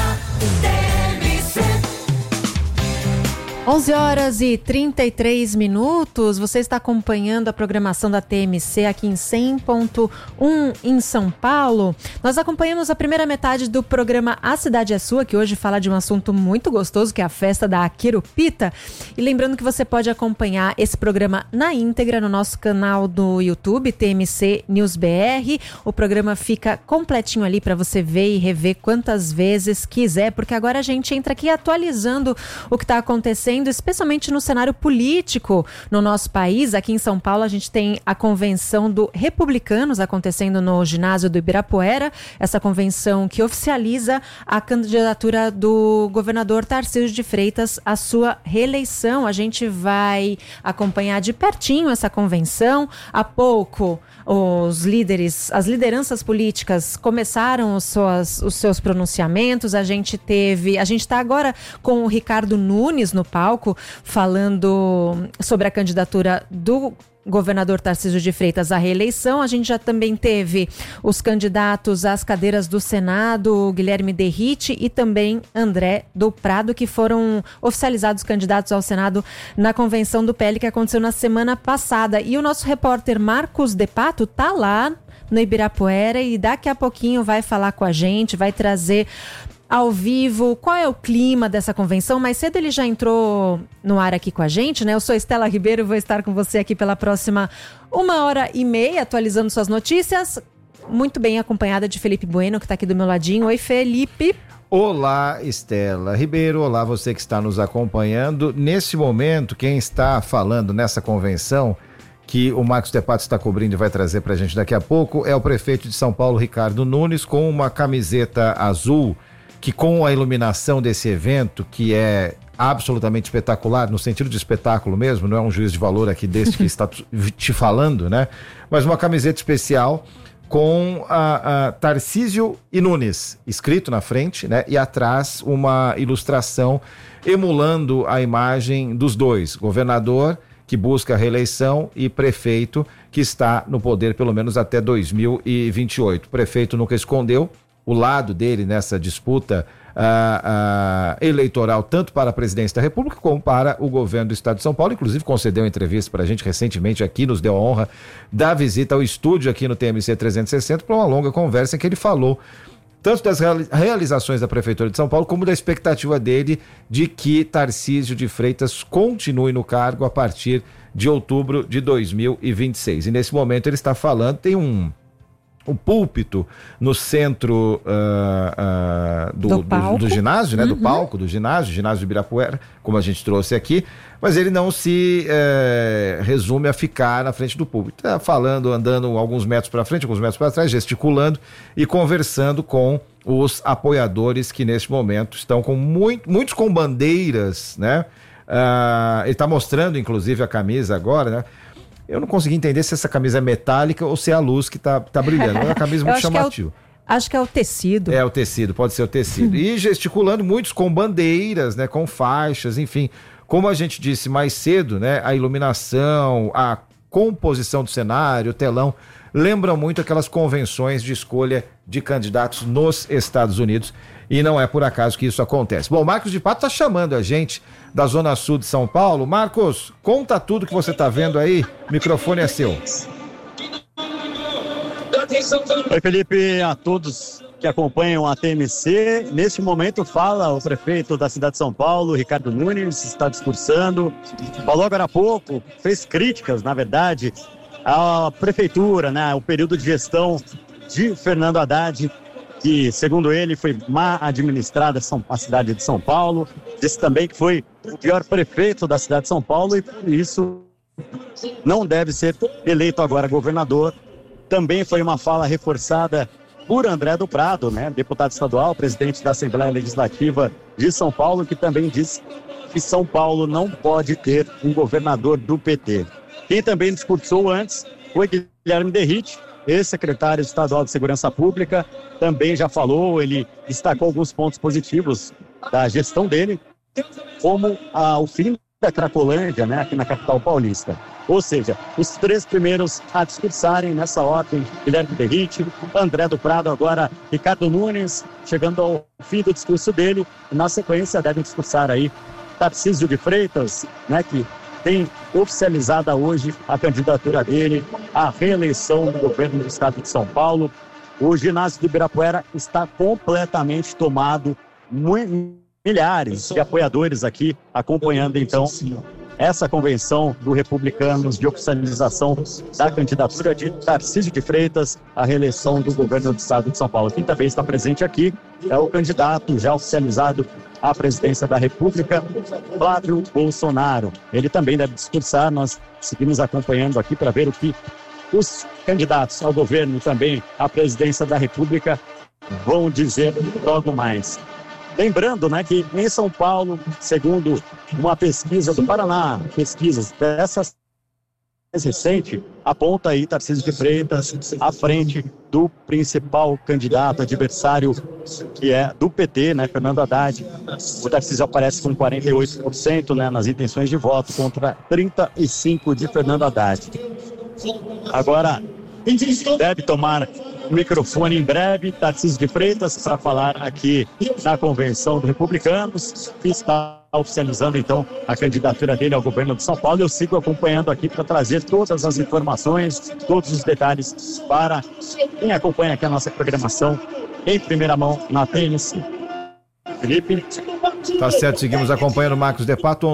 11h33. Você está acompanhando a programação da TMC aqui em 100.1 em São Paulo. Nós acompanhamos a primeira metade do programa A Cidade é Sua, que hoje fala de um assunto muito gostoso, que é a festa da Querupita. E lembrando que você pode acompanhar esse programa na íntegra no nosso canal do YouTube, TMC News BR. O programa fica completinho ali para você ver e rever quantas vezes quiser, porque agora a gente entra aqui atualizando o que está acontecendo, especialmente no cenário político no nosso país. Aqui em São Paulo a gente tem a convenção do Republicanos acontecendo no ginásio do Ibirapuera, essa convenção que oficializa a candidatura do governador Tarcísio de Freitas à sua reeleição. A gente vai acompanhar de pertinho essa convenção. Há pouco os líderes, as lideranças políticas começaram os seus pronunciamentos. A gente está agora com o Ricardo Nunes no palco, falando sobre a candidatura do governador Tarcísio de Freitas à reeleição. A gente já também teve os candidatos às cadeiras do Senado, Guilherme Derrite e também André do Prado, que foram oficializados candidatos ao Senado na convenção do PL que aconteceu na semana passada. E o nosso repórter Marcos De Pato está lá no Ibirapuera e daqui a pouquinho vai falar com a gente, vai trazer ao vivo qual é o clima dessa convenção. Mais cedo ele já entrou no ar aqui com a gente, né? Eu sou Estela Ribeiro, vou estar com você aqui pela próxima 1h30, atualizando suas notícias, muito bem acompanhada de Felipe Bueno, que está aqui do meu ladinho. Oi, Felipe.
Olá, Estela Ribeiro. Olá, você que está nos acompanhando. Nesse momento, quem está falando nessa convenção, que o Marcos De Pato está cobrindo e vai trazer para a gente daqui a pouco, é o prefeito de São Paulo, Ricardo Nunes, com uma camiseta azul, que com a iluminação desse evento, que é absolutamente espetacular, no sentido de espetáculo mesmo, não é um juiz de valor aqui desse que está te falando, né? Mas uma camiseta especial com a Tarcísio e Nunes, escrito na frente, né? E atrás uma ilustração emulando a imagem dos dois, governador que busca a reeleição e prefeito que está no poder pelo menos até 2028. O prefeito nunca escondeu o lado dele nessa disputa eleitoral, tanto para a presidência da República como para o governo do estado de São Paulo. Inclusive concedeu uma entrevista para a gente recentemente aqui, nos deu a honra da visita ao estúdio aqui no TMC 360 para uma longa conversa em que ele falou tanto das realizações da Prefeitura de São Paulo como da expectativa dele de que Tarcísio de Freitas continue no cargo a partir de outubro de 2026. E nesse momento ele está falando, tem um púlpito no centro do ginásio, né? Do palco do ginásio do Ibirapuera, como a gente trouxe aqui, mas ele não se resume a ficar na frente do púlpito. Está falando, andando alguns metros para frente, alguns metros para trás, gesticulando e conversando com os apoiadores que neste momento estão com muitos com bandeiras, né? Ele está mostrando inclusive a camisa agora, né? Eu não consegui entender se essa camisa é metálica ou se é a luz que tá brilhando. É uma camisa muito chamativa.
Acho que é o tecido.
É o tecido, pode ser o tecido. E gesticulando, muitos com bandeiras, né, com faixas, enfim, Como a gente disse mais cedo, né, a iluminação, a composição do cenário, o telão, lembram muito aquelas convenções de escolha de candidatos nos Estados Unidos, e não é por acaso que isso acontece. Bom, Marcos de Pato está chamando a gente da Zona Sul de São Paulo. Marcos, conta tudo que você está vendo aí, o microfone é seu.
Oi, Felipe, a todos que acompanham a TMC. Neste momento fala o prefeito da cidade de São Paulo, Ricardo Nunes, está discursando. Falou agora há pouco, fez críticas, na verdade, à prefeitura, né, o período de gestão de Fernando Haddad, que, segundo ele, foi má administrada a cidade de São Paulo. Disse também que foi o pior prefeito da cidade de São Paulo e, por isso, não deve ser eleito agora governador. Também foi uma fala reforçada por André do Prado, né, deputado estadual, presidente da Assembleia Legislativa de São Paulo, que também disse que São Paulo não pode ter um governador do PT. Quem também discursou antes foi Guilherme Derrite, ex-secretário estadual de Segurança Pública, também já falou, ele destacou alguns pontos positivos da gestão dele, como o fim da Cracolândia, né, aqui na capital paulista. Ou seja, os três primeiros a discursarem nessa ordem, Guilherme Derrite, André do Prado, agora Ricardo Nunes, chegando ao fim do discurso dele, e na sequência devem discursar aí Tarcísio de Freitas, né, que tem oficializada hoje a candidatura dele à reeleição do governo do estado de São Paulo. O ginásio do Ibirapuera está completamente tomado, milhares de apoiadores aqui acompanhando então essa convenção do Republicanos de oficialização da candidatura de Tarcísio de Freitas à reeleição do governo do estado de São Paulo. Quem também está presente aqui é o candidato já oficializado à presidência da República, Flávio Bolsonaro. Ele também deve discursar, nós seguimos acompanhando aqui para ver o que os candidatos ao governo, também à presidência da República, vão dizer logo mais. Lembrando, né, que em São Paulo, segundo uma pesquisa do Paraná, pesquisas dessas mais recente, aponta aí Tarcísio de Freitas à frente do principal candidato adversário, que é do PT, né, Fernando Haddad. O Tarcísio aparece com 48%, né, nas intenções de voto, contra 35% de Fernando Haddad. Agora, deve tomar o microfone em breve, Tarcísio de Freitas, para falar aqui na convenção do Republicanos, que está oficializando então a candidatura dele ao governo de São Paulo. Eu sigo acompanhando aqui para trazer todas as informações, todos os detalhes para quem acompanha aqui a nossa programação em primeira mão na TMC. Felipe.
Tá certo, seguimos acompanhando o Marcos de Pato,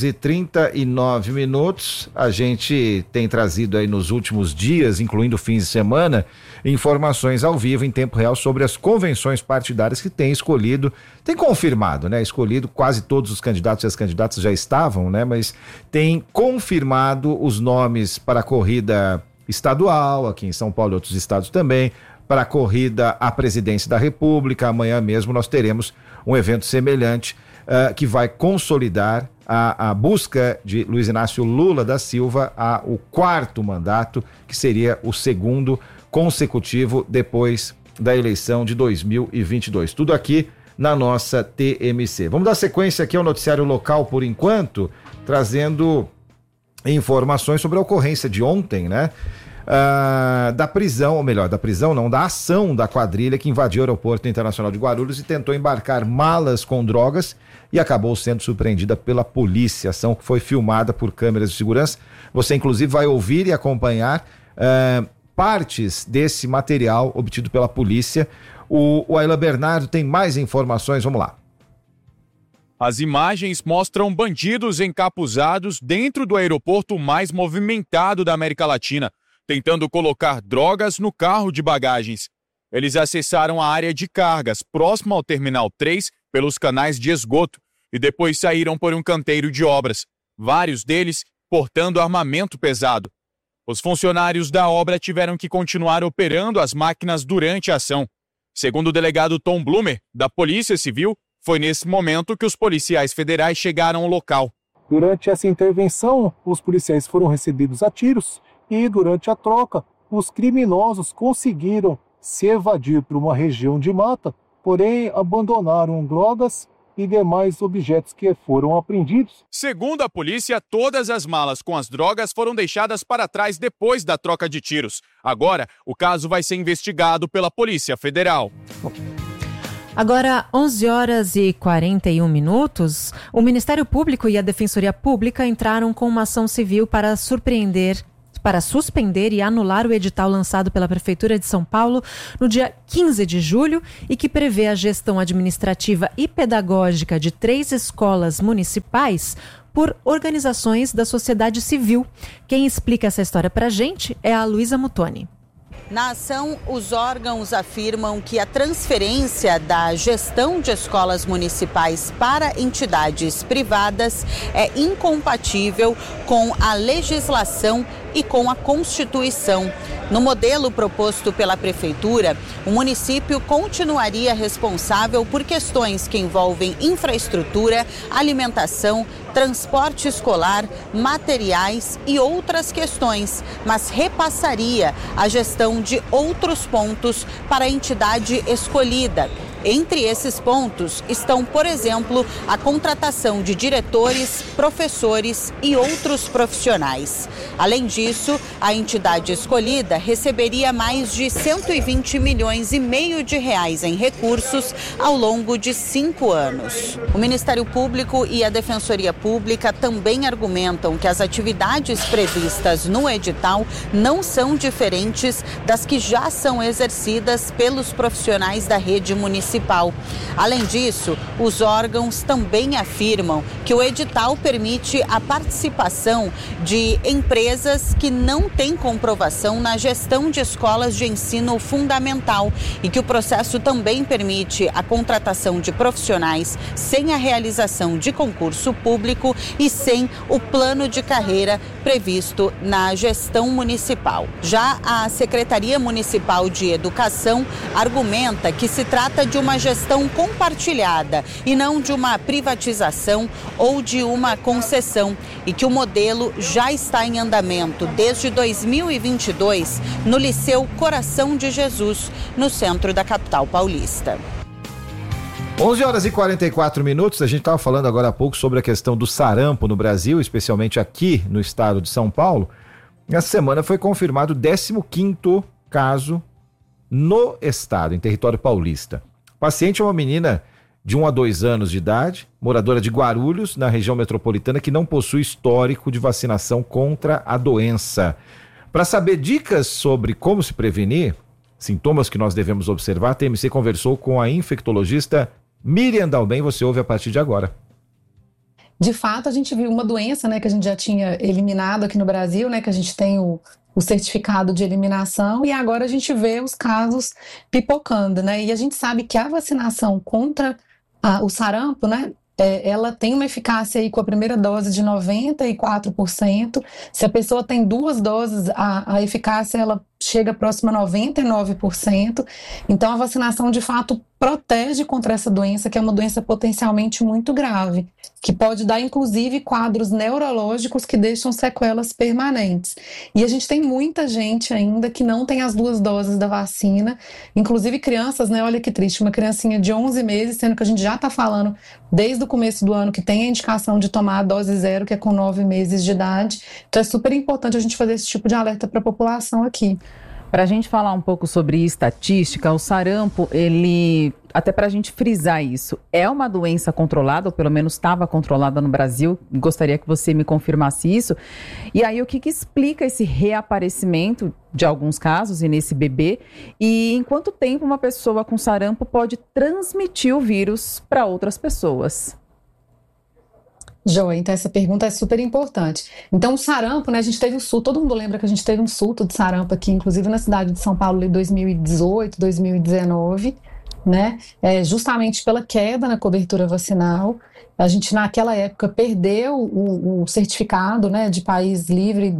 11h39. A gente tem trazido aí nos últimos dias, incluindo fins de semana, informações ao vivo em tempo real sobre as convenções partidárias que tem confirmado, né? Escolhido, quase todos os candidatos e as candidatas já estavam, né? Mas tem confirmado os nomes para a corrida estadual, aqui em São Paulo e outros estados também, para a corrida à presidência da República. Amanhã mesmo nós teremos um evento semelhante que vai consolidar a busca de Luiz Inácio Lula da Silva ao quarto mandato, que seria o segundo consecutivo depois da eleição de 2022. Tudo aqui na nossa TMC. Vamos dar sequência aqui ao noticiário local por enquanto, trazendo informações sobre a ocorrência de ontem, né? Da ação da quadrilha que invadiu o aeroporto internacional de Guarulhos e tentou embarcar malas com drogas e acabou sendo surpreendida pela polícia. Ação que foi filmada por câmeras de segurança. Você inclusive vai ouvir e acompanhar partes desse material obtido pela polícia. O Ayla Bernardo tem mais informações, vamos lá.
As imagens mostram bandidos encapuzados dentro do aeroporto mais movimentado da América Latina, tentando colocar drogas no carro de bagagens. Eles acessaram a área de cargas, próximo ao Terminal 3, pelos canais de esgoto, e depois saíram por um canteiro de obras, vários deles portando armamento pesado. Os funcionários da obra tiveram que continuar operando as máquinas durante a ação. Segundo o delegado Tom Blumer, da Polícia Civil, foi nesse momento que os policiais federais chegaram ao local.
Durante essa intervenção, os policiais foram recebidos a tiros e, durante a troca, os criminosos conseguiram se evadir para uma região de mata, porém abandonaram drogas e demais objetos que foram apreendidos.
Segundo a polícia, todas as malas com as drogas foram deixadas para trás depois da troca de tiros. Agora, o caso vai ser investigado pela Polícia Federal.
Agora, 11 horas e 41 minutos, o Ministério Público e a Defensoria Pública entraram com uma ação civil para suspender e anular o edital lançado pela Prefeitura de São Paulo no dia 15 de julho e que prevê a gestão administrativa e pedagógica de 3 escolas municipais por organizações da sociedade civil. Quem explica essa história para a gente é a Luísa Mutoni.
Na ação, os órgãos afirmam que a transferência da gestão de escolas municipais para entidades privadas é incompatível com a legislação e com a Constituição. No modelo proposto pela Prefeitura, o município continuaria responsável por questões que envolvem infraestrutura, alimentação, transporte escolar, materiais e outras questões, mas repassaria a gestão de outros pontos para a entidade escolhida. Entre esses pontos estão, por exemplo, a contratação de diretores, professores e outros profissionais. Além disso, a entidade escolhida receberia mais de 120 milhões e meio de reais em recursos ao longo de 5 anos. O Ministério Público e a Defensoria Pública também argumentam que as atividades previstas no edital não são diferentes das que já são exercidas pelos profissionais da rede municipal. Além disso, os órgãos também afirmam que o edital permite a participação de empresas que não têm comprovação na gestão de escolas de ensino fundamental e que o processo também permite a contratação de profissionais sem a realização de concurso público e sem o plano de carreira previsto na gestão municipal. Já a Secretaria Municipal de Educação argumenta que se trata de uma gestão compartilhada e não de uma privatização ou de uma concessão e que o modelo já está em andamento desde 2022 no Liceu Coração de Jesus, no centro da capital paulista.
11 horas e 44 minutos, a gente estava falando agora há pouco sobre a questão do sarampo no Brasil, especialmente aqui no estado de São Paulo. Essa semana foi confirmado o 15º caso no estado, em território paulista. O paciente é uma menina de 1 a 2 anos de idade, moradora de Guarulhos, na região metropolitana, que não possui histórico de vacinação contra a doença. Para saber dicas sobre como se prevenir, sintomas que nós devemos observar, a TMC conversou com a infectologista Miriam Dalben, você ouve a partir de agora.
De fato, a gente viu uma doença, né, que a gente já tinha eliminado aqui no Brasil, né, que a gente tem o certificado de eliminação, e agora a gente vê os casos pipocando, né? E a gente sabe que a vacinação contra o sarampo, né, ela tem uma eficácia aí com a primeira dose de 94%. Se a pessoa tem 2 doses, a eficácia ela chega próxima a 99%. Então a vacinação de fato protege contra essa doença, que é uma doença potencialmente muito grave, que pode dar inclusive quadros neurológicos que deixam sequelas permanentes. E a gente tem muita gente ainda que não tem as 2 doses da vacina, inclusive crianças, né? Olha que triste, uma criancinha de 11 meses, sendo que a gente já está falando desde o começo do ano que tem a indicação de tomar a dose 0, que é com 9 meses de idade. Então é super importante a gente fazer esse tipo de alerta para a população aqui.
Para a gente falar um pouco sobre estatística, o sarampo, ele, até para a gente frisar isso, é uma doença controlada, ou pelo menos estava controlada no Brasil, gostaria que você me confirmasse isso. E aí, o que explica esse reaparecimento de alguns casos, e nesse bebê, e em quanto tempo uma pessoa com sarampo pode transmitir o vírus para outras pessoas?
Joia, então essa pergunta é super importante. Então o sarampo, né, a gente teve um surto, todo mundo lembra que a gente teve um surto de sarampo aqui, inclusive na cidade de São Paulo em 2018, 2019, né, justamente pela queda na cobertura vacinal. A gente, naquela época, perdeu o certificado, né, de país livre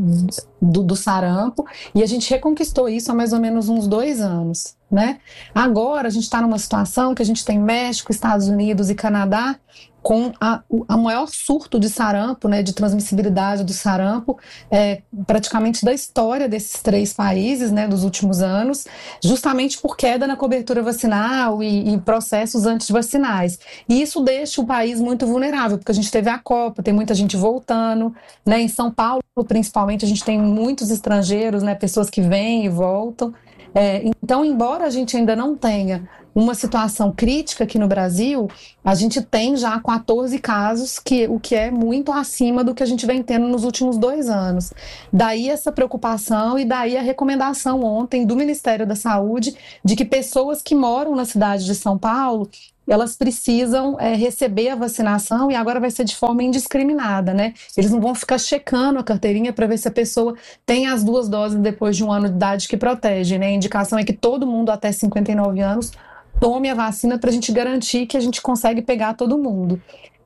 do sarampo, e a gente reconquistou isso há mais ou menos uns 2 anos, né? Agora, a gente está numa situação que a gente tem México, Estados Unidos e Canadá com a maior surto de sarampo, né, de transmissibilidade do sarampo, praticamente da história desses 3 países, né, dos últimos anos, justamente por queda na cobertura vacinal e processos antivacinais. E isso deixa o país muito vulnerável, porque a gente teve a Copa, tem muita gente voltando, né, em São Paulo, principalmente, a gente tem muitos estrangeiros, né, pessoas que vêm e voltam. Então, embora a gente ainda não tenha uma situação crítica aqui no Brasil, a gente tem já 14 casos, o que é muito acima do que a gente vem tendo nos últimos 2 anos. Daí essa preocupação e daí a recomendação ontem do Ministério da Saúde de que pessoas que moram na cidade de São Paulo, elas precisam receber a vacinação, e agora vai ser de forma indiscriminada, né? Eles não vão ficar checando a carteirinha para ver se a pessoa tem as 2 doses depois de 1 ano de idade que protege, né? A indicação é que todo mundo até 59 anos tome a vacina para a gente garantir que a gente consegue pegar todo mundo.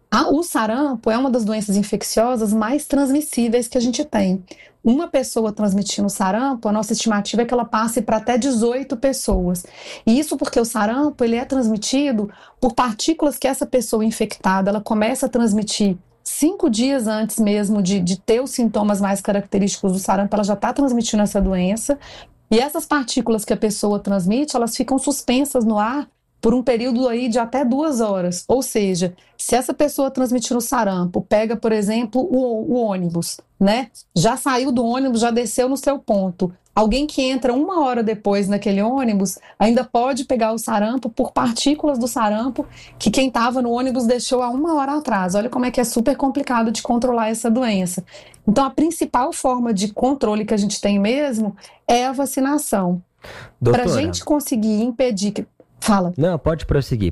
O sarampo é uma das doenças infecciosas mais transmissíveis que a gente tem. Uma pessoa transmitindo sarampo, a nossa estimativa é que ela passe para até 18 pessoas. E isso porque o sarampo ele é transmitido por partículas que essa pessoa infectada ela começa a transmitir 5 dias antes mesmo de ter os sintomas mais característicos do sarampo, ela já está transmitindo essa doença. E essas partículas que a pessoa transmite, elas ficam suspensas no ar por um período aí de até 2 horas. Ou seja, se essa pessoa transmitindo sarampo pega, por exemplo, o ônibus, né? Já saiu do ônibus, já desceu no seu ponto. Alguém que entra 1 hora depois naquele ônibus ainda pode pegar o sarampo por partículas do sarampo que quem estava no ônibus deixou há 1 hora atrás. Olha como é que é super complicado de controlar essa doença. Então, a principal forma de controle que a gente tem mesmo é a vacinação. Para a gente conseguir impedir que... Fala.
Não, pode prosseguir.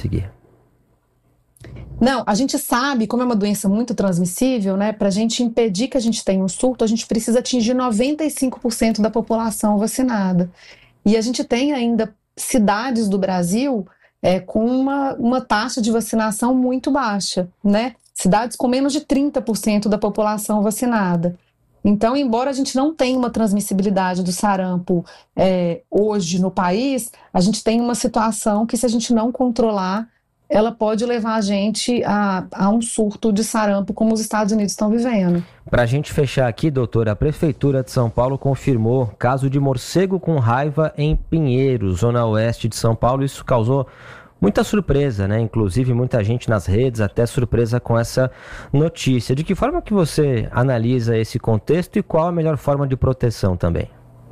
Não, a gente sabe, como é uma doença muito transmissível, né? Para a gente impedir que a gente tenha um surto, a gente precisa atingir 95% da população vacinada. E a gente tem ainda cidades do Brasil com uma taxa de vacinação muito baixa, né? Cidades com menos de 30% da população vacinada. Então, embora a gente não tenha uma transmissibilidade do sarampo hoje no país, a gente tem uma situação que, se a gente não controlar, ela pode levar a gente a um surto de sarampo, como os Estados Unidos estão vivendo.
Para a gente fechar aqui, doutora, a Prefeitura de São Paulo confirmou caso de morcego com raiva em Pinheiros, zona oeste de São Paulo. Isso causou muita surpresa, né? Inclusive muita gente nas redes até surpresa com essa notícia. De que forma que você analisa esse contexto e qual a melhor forma de proteção também?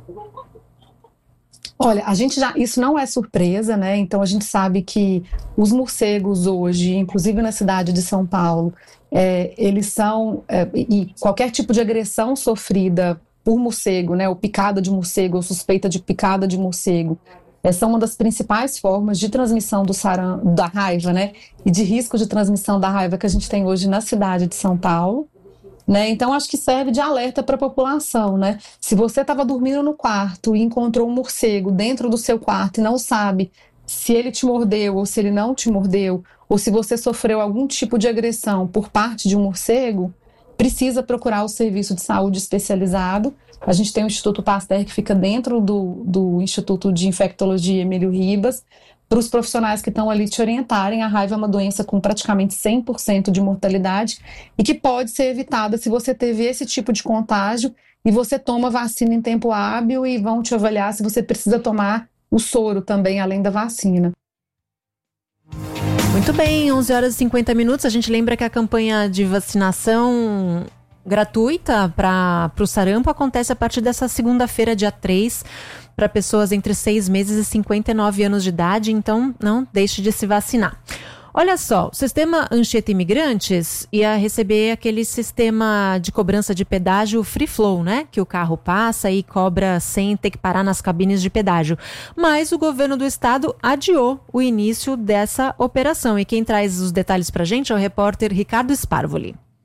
Olha, isso não é surpresa, né? Então a gente sabe que os morcegos hoje, inclusive na cidade de São Paulo, eles são, e qualquer tipo de agressão sofrida por morcego, né? Ou picada de morcego, ou suspeita de picada de morcego, são uma das principais formas de transmissão da raiva, né? E de risco de transmissão da raiva que a gente tem hoje na cidade de São Paulo. Né? Então, acho que serve de alerta para a população, né? Se você estava dormindo no quarto e encontrou um morcego dentro do seu quarto e não sabe se ele te mordeu ou se ele não te mordeu, ou se você sofreu algum tipo de agressão por parte de um morcego, precisa procurar o serviço de saúde especializado. A gente tem o Instituto Pasteur, que fica dentro do Instituto de Infectologia Emílio Ribas, para os profissionais que estão ali te orientarem. A raiva é uma doença com praticamente 100% de mortalidade e que pode ser evitada se você teve esse tipo de contágio e você toma vacina em tempo hábil, e vão te avaliar se você precisa tomar o soro também, além da vacina.
Muito bem, 11 horas e 50 minutos. A gente lembra que a campanha de vacinação gratuita para o sarampo acontece a partir dessa segunda-feira, dia 3, para pessoas entre 6 meses e 59 anos de idade, então não deixe de se vacinar. Olha só, o sistema Anchieta Imigrantes ia receber aquele sistema de cobrança de pedágio free flow, né? Que o carro passa e cobra sem ter que parar nas cabines de pedágio. Mas o governo do estado adiou o início dessa operação. E quem traz os detalhes pra gente é o repórter Ricardo Sparvoli.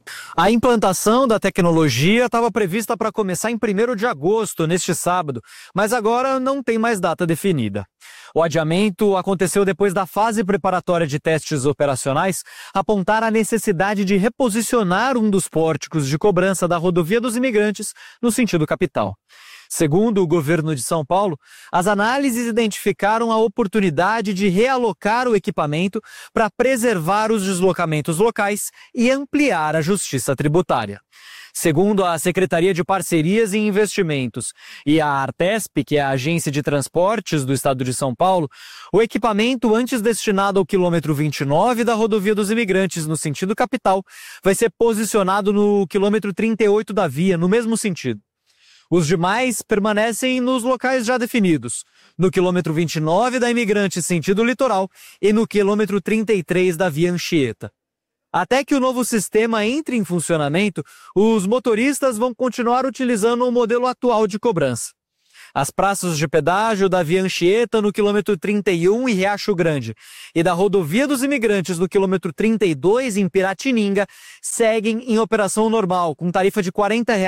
A implantação da tecnologia estava prevista para começar em 1º de agosto, neste sábado, mas agora não tem mais data definida. O adiamento aconteceu depois da fase preparatória de testes operacionais apontar a necessidade de reposicionar um dos pórticos de cobrança da Rodovia dos Imigrantes no sentido capital. Segundo o governo de São Paulo, as análises identificaram a oportunidade de realocar o equipamento para preservar os deslocamentos locais e ampliar a justiça tributária. Segundo a Secretaria de Parcerias e Investimentos e a Artesp, que é a agência de transportes do estado de São Paulo, o equipamento antes destinado ao quilômetro 29 da Rodovia dos Imigrantes no sentido capital vai ser posicionado no quilômetro 38 da via, no mesmo sentido. Os demais permanecem nos locais já definidos, no quilômetro 29 da Imigrante sentido litoral e no quilômetro 33 da via Anchieta. Até que o novo sistema entre em funcionamento, os motoristas vão continuar utilizando o modelo atual de cobrança. As praças de pedágio da via Anchieta no quilômetro 31 em Riacho Grande e da Rodovia dos Imigrantes no quilômetro 32 em Piratininga seguem em operação normal, com tarifa de R$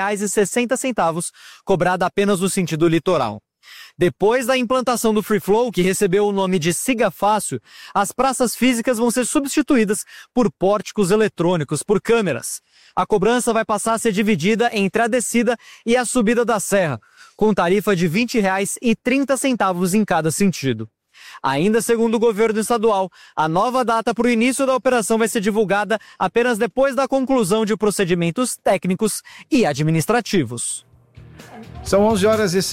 40,60, cobrada apenas no sentido litoral. Depois da implantação do Free Flow, que recebeu o nome de Siga Fácil, as praças físicas vão ser substituídas por pórticos eletrônicos, por câmeras. A cobrança vai passar a ser dividida entre a descida e a subida da serra, com tarifa de R$ 20,30 em cada sentido. Ainda segundo o governo estadual, a nova data para o início da operação vai ser divulgada apenas depois da conclusão de procedimentos técnicos e administrativos.
São 11 horas e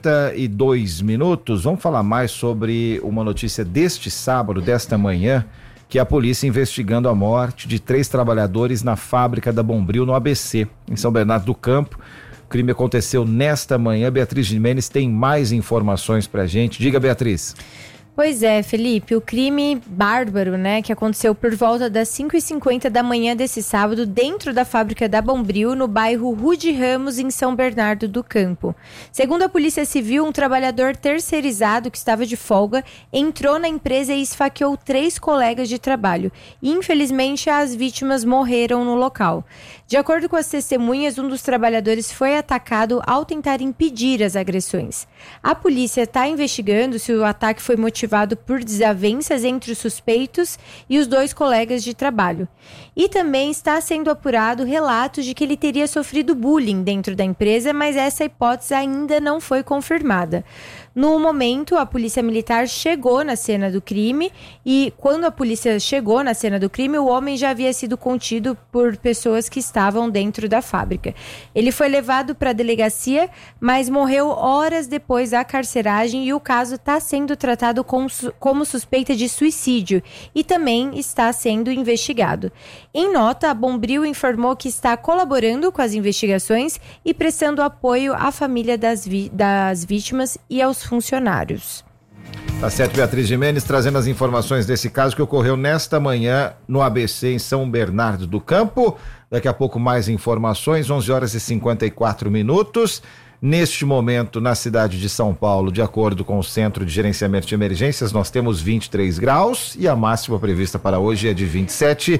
52 minutos. Vamos falar mais sobre uma notícia deste sábado, desta manhã, que é a polícia investigando a morte de 3 trabalhadores na fábrica da Bombril, no ABC, em São Bernardo do Campo. O crime aconteceu nesta manhã. Beatriz Gimenez tem mais informações pra gente. Diga, Beatriz.
Pois é, Felipe, o crime bárbaro, né, que aconteceu por volta das 5h50 da manhã desse sábado dentro da fábrica da Bombril, no bairro Rude Ramos, em São Bernardo do Campo. Segundo a Polícia Civil, um trabalhador terceirizado que estava de folga entrou na empresa e esfaqueou 3 colegas de trabalho. Infelizmente, as vítimas morreram no local. De acordo com as testemunhas, um dos trabalhadores foi atacado ao tentar impedir as agressões. A polícia está investigando se o ataque foi motivado por desavenças entre os suspeitos e os 2 colegas de trabalho. E também está sendo apurado relatos de que ele teria sofrido bullying dentro da empresa, mas essa hipótese ainda não foi confirmada. No momento, a polícia militar chegou na cena do crime e quando a polícia chegou na cena do crime, o homem já havia sido contido por pessoas que estavam dentro da fábrica. Ele foi levado para a delegacia, mas morreu horas depois da carceragem e o caso está sendo tratado como suspeita de suicídio e também está sendo investigado. Em nota, a Bombril informou que está colaborando com as investigações e prestando apoio à família das vítimas e aos funcionários.
Tá certo, Beatriz Gimenez, trazendo as informações desse caso que ocorreu nesta manhã no ABC em São Bernardo do Campo. Daqui a pouco mais informações, 11 horas e 54 minutos. Neste momento, na cidade de São Paulo, de acordo com o Centro de Gerenciamento de Emergências, nós temos 23 graus e a máxima prevista para hoje é de 27.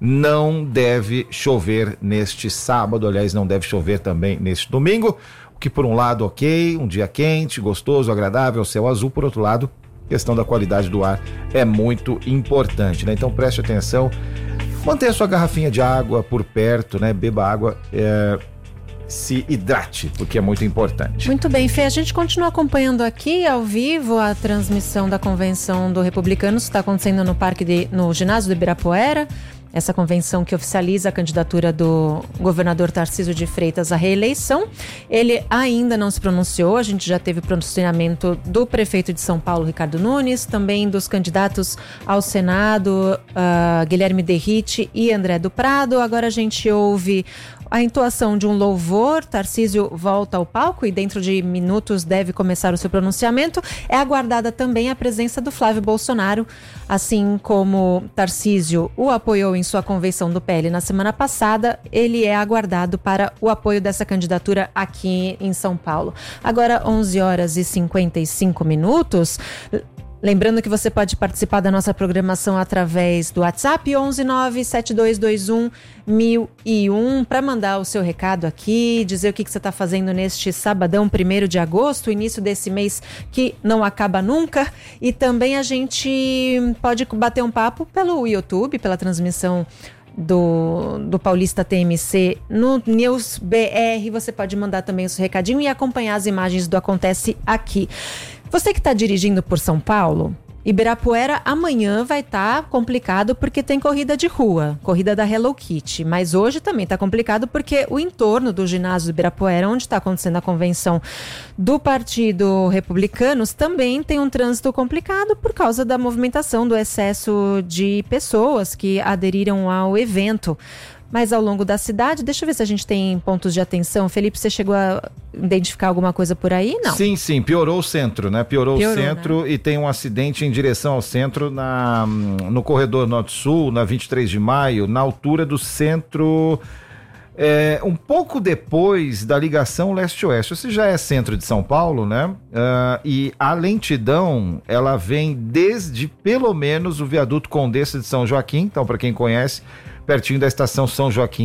Não deve chover neste sábado, aliás, não deve chover também neste domingo. Que por um lado, ok, um dia quente, gostoso, agradável, céu azul, por outro lado, questão da qualidade do ar é muito importante, né? Então preste atenção, mantenha a sua garrafinha de água por perto, né? Beba água, se hidrate, porque é muito importante.
Muito bem, Fê, a gente continua acompanhando aqui ao vivo a transmissão da convenção do Republicanos, que está acontecendo no ginásio do Ibirapuera. Essa convenção que oficializa a candidatura do governador Tarcísio de Freitas à reeleição. Ele ainda não se pronunciou, a gente já teve pronunciamento do prefeito de São Paulo, Ricardo Nunes, também dos candidatos ao Senado, Guilherme Derrite e André do Prado. Agora a gente ouve a entoação de um louvor. Tarcísio volta ao palco e dentro de minutos deve começar o seu pronunciamento. É aguardada também a presença do Flávio Bolsonaro, assim como Tarcísio o apoiou em sua convenção do PL na semana passada, ele é aguardado para o apoio dessa candidatura aqui em São Paulo. Agora, 11 horas e 55 minutos. Lembrando que você pode participar da nossa programação através do WhatsApp 11972211001 para mandar o seu recado aqui, dizer o que você está fazendo neste sabadão, 1º de agosto, início desse mês que não acaba nunca. E também a gente pode bater um papo pelo YouTube, pela transmissão do Paulista TMC no News BR. Você pode mandar também o seu recadinho e acompanhar as imagens do Acontece Aqui. Você que está dirigindo por São Paulo, Ibirapuera amanhã vai estar complicado porque tem corrida de rua, corrida da Hello Kitty, mas hoje também está complicado porque o entorno do ginásio do Ibirapuera, onde está acontecendo a convenção do Partido Republicanos, também tem um trânsito complicado por causa da movimentação, do excesso de pessoas que aderiram ao evento. Mas ao longo da cidade, deixa eu ver se a gente tem pontos de atenção. Felipe, você chegou a identificar alguma coisa por aí? Não.
Sim, piorou o centro, né? Piorou o centro, né? E tem um acidente em direção ao centro no corredor norte-sul, na 23 de maio, na altura do centro, um pouco depois da ligação leste-oeste. Esse já é centro de São Paulo, né? E a lentidão, ela vem desde pelo menos o viaduto Condessa de São Joaquim, então para quem conhece, pertinho da estação São Joaquim